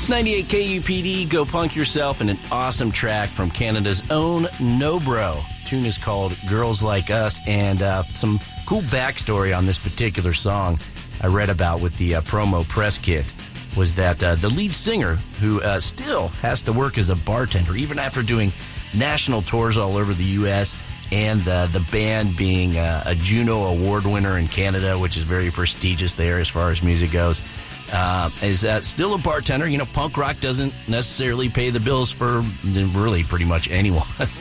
It's 98 KUPD, Go Punk Yourself, and an awesome track from Canada's own Nobro. The tune is called Girls Like Us, and some cool backstory on this particular song I read about with the promo press kit was that the lead singer, who still has to work as a bartender, even after doing national tours all over the U.S., and the band being a Juno Award winner in Canada, which is very prestigious there as far as music goes, is still a bartender. You know, punk rock doesn't necessarily pay the bills for really pretty much anyone.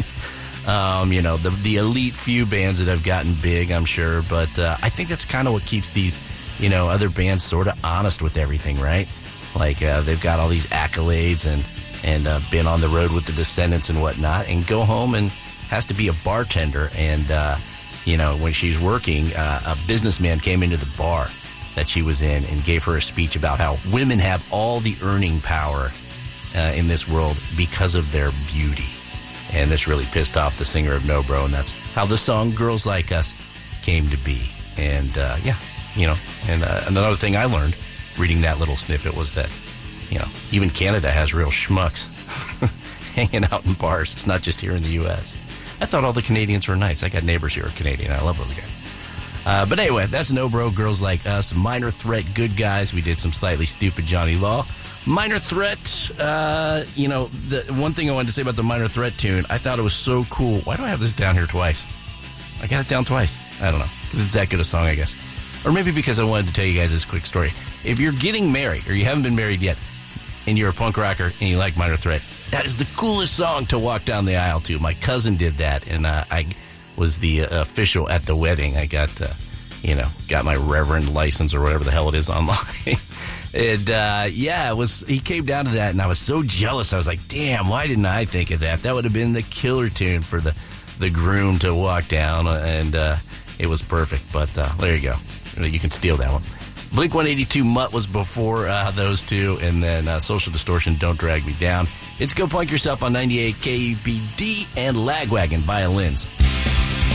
You know, the elite few bands that have gotten big, I'm sure. But I think that's kind of what keeps these, you know, other bands sort of honest with everything, right? Like they've got all these accolades and been on the road with the Descendants and whatnot, and go home and has to be a bartender. And, you know, when she's working, a businessman came into the bar that she was in and gave her a speech about how women have all the earning power in this world because of their beauty. And this really pissed off the singer of Nobro, and that's how the song Girls Like Us came to be. And, yeah, you know, and another thing I learned reading that little snippet was that, you know, even Canada has real schmucks hanging out in bars. It's not just here in the U.S. I thought all the Canadians were nice. I got neighbors here who are Canadian. I love those guys. But anyway, that's Nobro, Girls Like Us. Minor Threat, Good Guys. We did some slightly stupid Johnny Law. Minor Threat, you know, the one thing I wanted to say about the Minor Threat tune, I thought it was so cool. Why do I have this down here twice? I got it down twice. I don't know, because it's that good a song, I guess. Or maybe because I wanted to tell you guys this quick story. If you're getting married, or you haven't been married yet, and you're a punk rocker, and you like Minor Threat, that is the coolest song to walk down the aisle to. My cousin did that, and I was the official at the wedding. I got, you know, got my reverend license or whatever the hell it is online. And, yeah, he came down to that, and I was so jealous. I was like, damn, why didn't I think of that? That would have been the killer tune for the groom to walk down, and it was perfect. But there you go. You can steal that one. Blink-182 Mutt was before those two, and then Social Distortion, Don't Drag Me Down. It's Go Punk Yourself on 98 KUPD and Lagwagon Violins.